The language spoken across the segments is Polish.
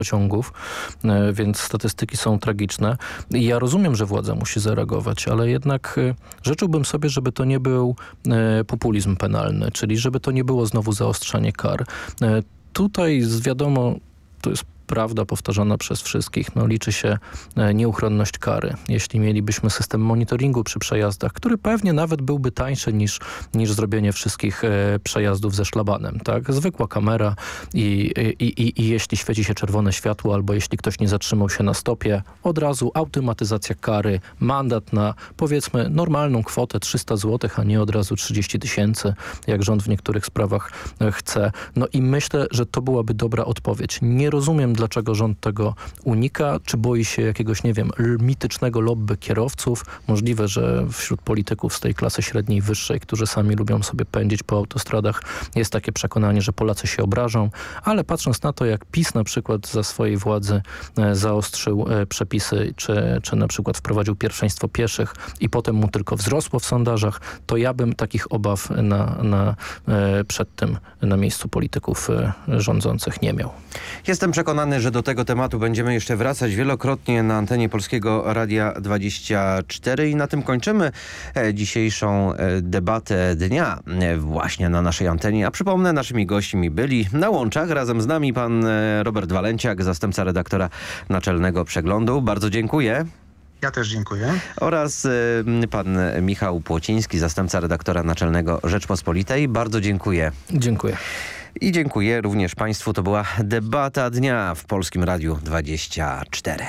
pociągów, więc statystyki są tragiczne. I ja rozumiem, że władza musi zareagować, ale jednak życzyłbym sobie, żeby to nie był populizm penalny, czyli żeby to nie było znowu zaostrzanie kar. Tutaj wiadomo, to jest prawda powtarzana przez wszystkich. Liczy się nieuchronność kary. Jeśli mielibyśmy system monitoringu przy przejazdach, który pewnie nawet byłby tańszy niż zrobienie wszystkich przejazdów ze szlabanem. Tak? Zwykła kamera i jeśli świeci się czerwone światło albo jeśli ktoś nie zatrzymał się na stopie, od razu automatyzacja kary, mandat na powiedzmy normalną kwotę 300 zł, a nie od razu 30 000, jak rząd w niektórych sprawach chce. I myślę, że to byłaby dobra odpowiedź. Nie rozumiem, dlaczego rząd tego unika? Czy boi się jakiegoś, nie wiem, mitycznego lobby kierowców? Możliwe, że wśród polityków z tej klasy średniej, wyższej, którzy sami lubią sobie pędzić po autostradach, jest takie przekonanie, że Polacy się obrażą, ale patrząc na to, jak PiS na przykład za swojej władzy zaostrzył przepisy, czy na przykład wprowadził pierwszeństwo pieszych i potem mu tylko wzrosło w sondażach, to ja bym takich obaw przed tym na miejscu polityków rządzących nie miał. Jestem przekonany, że do tego tematu będziemy jeszcze wracać wielokrotnie na antenie Polskiego Radia 24 i na tym kończymy dzisiejszą debatę dnia właśnie na naszej antenie. A przypomnę, naszymi gośćmi byli na łączach razem z nami pan Robert Walenciak, zastępca redaktora naczelnego Przeglądu. Bardzo dziękuję. Ja też dziękuję. Oraz pan Michał Płociński, zastępca redaktora naczelnego Rzeczpospolitej. Bardzo dziękuję. Dziękuję. I dziękuję również państwu. To była debata dnia w Polskim Radiu 24.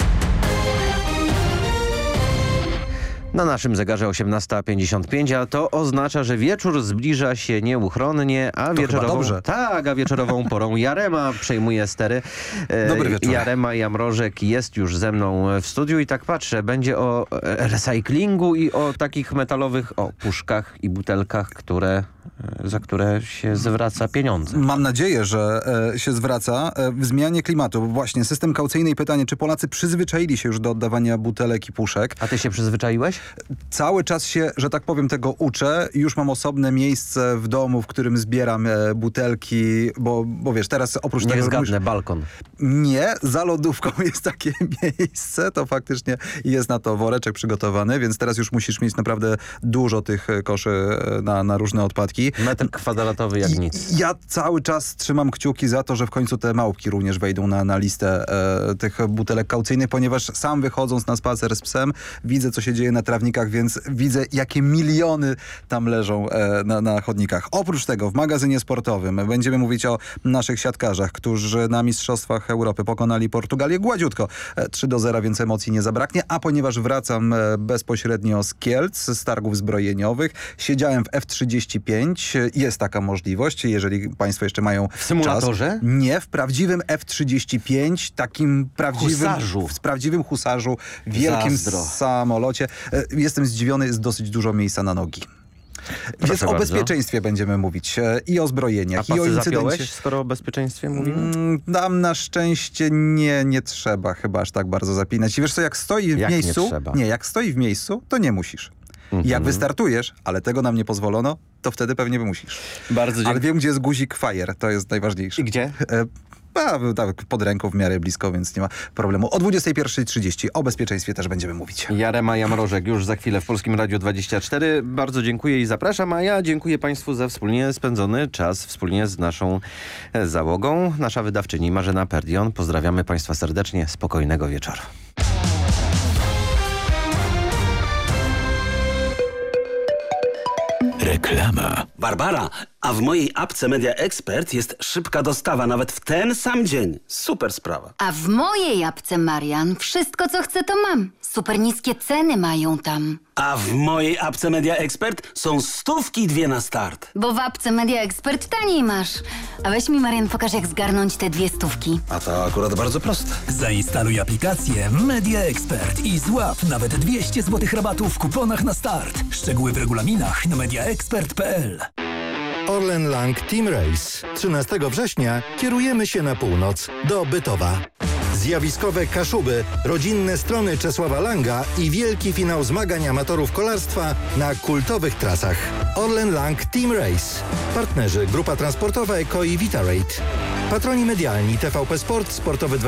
Na naszym zegarze 18:55, a to oznacza, że wieczór zbliża się nieuchronnie, a wieczorową porą Jarema przejmuje stery. Dobry wieczór. Jarema Jamrożek jest już ze mną w studiu i tak patrzę, będzie o recyklingu i o takich metalowych puszkach i butelkach, za które się zwraca pieniądze. Mam nadzieję, że się zwraca w zmianie klimatu. Właśnie system kaucyjny i pytanie, czy Polacy przyzwyczaili się już do oddawania butelek i puszek? A ty się przyzwyczaiłeś? Cały czas się, że tak powiem, tego uczę. Już mam osobne miejsce w domu, w którym zbieram butelki, bo wiesz, teraz oprócz tego... Nie zgadnę, balkon. Nie, za lodówką jest takie miejsce, to faktycznie jest na to woreczek przygotowany, więc teraz już musisz mieć naprawdę dużo tych koszy na różne odpadki. Metr kwadratowy jak nic. Ja cały czas trzymam kciuki za to, że w końcu te małpki również wejdą na listę tych butelek kaucyjnych, ponieważ sam wychodząc na spacer z psem widzę, co się dzieje na trawnikach, więc widzę, jakie miliony tam leżą na chodnikach. Oprócz tego w magazynie sportowym będziemy mówić o naszych siatkarzach, którzy na Mistrzostwach Europy pokonali Portugalię gładziutko. 3-0, więc emocji nie zabraknie. A ponieważ wracam bezpośrednio z Kielc, z targów zbrojeniowych, siedziałem w F-35. Jest taka możliwość, jeżeli państwo jeszcze mają w symulatorze? Czas. Nie, w prawdziwym F-35, takim prawdziwym husarzu, wielkim samolocie. Jestem zdziwiony, jest dosyć dużo miejsca na nogi. Więc o bezpieczeństwie będziemy mówić i o zbrojeniach, i o incydencie. Skoro o bezpieczeństwie mówimy? Nam na szczęście nie trzeba chyba aż tak bardzo zapinać. I wiesz co, jak stoi w miejscu... jak stoi w miejscu, to nie musisz. Jak wystartujesz, ale tego nam nie pozwolono, to wtedy pewnie musisz. Bardzo dziękuję. Ale wiem, gdzie jest guzik fire, to jest najważniejsze. I gdzie? Tak, pod ręką w miarę blisko, więc nie ma problemu. O 21:30 o bezpieczeństwie też będziemy mówić. Jarema Jamrożek już za chwilę w Polskim Radiu 24. Bardzo dziękuję i zapraszam, a ja dziękuję państwu za wspólnie spędzony czas, wspólnie z naszą załogą. Nasza wydawczyni Marzena Perdion. Pozdrawiamy państwa serdecznie. Spokojnego wieczoru. Reklama. Barbara, a w mojej apce Media Expert jest szybka dostawa nawet w ten sam dzień. Super sprawa. A w mojej apce, Marian, wszystko co chcę to mam. Super niskie ceny mają tam. A w mojej apce Media Expert są 100 na start. Bo w apce Media Expert taniej masz. A weź mi, Marian, pokaż jak zgarnąć te 200. A to akurat bardzo proste. Zainstaluj aplikację Media Expert i złap nawet 200 zł rabatu w kuponach na start. Szczegóły w regulaminach na mediaexpert.pl. Orlen Lang Team Race. 13 września kierujemy się na północ, do Bytowa. Zjawiskowe Kaszuby, rodzinne strony Czesława Langa i wielki finał zmagań amatorów kolarstwa na kultowych trasach. Orlen Lang Team Race. Partnerzy Grupa Transportowa Eko i Vitarate. Patroni medialni TVP Sport, Sportowy